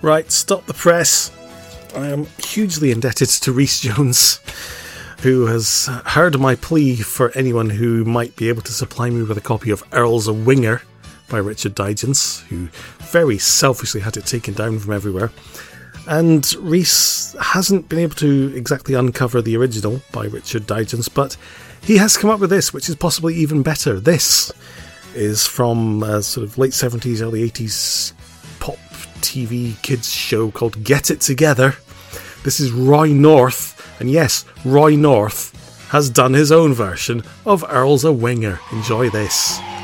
Right, stop the press. I am hugely indebted to Rhys Jones, who has heard my plea for anyone who might be able to supply me with a copy of Earl's a Winger by Richard Digance, who very selfishly had it taken down from everywhere. And Rhys hasn't been able to exactly uncover the original by Richard Digance, but he has come up with this, which is possibly even better. This is from a sort of late 70s, early 80s pop TV kids show called Get It Together. This is Roy North, and yes, Roy North has done his own version of Earl's a Winger. Enjoy this.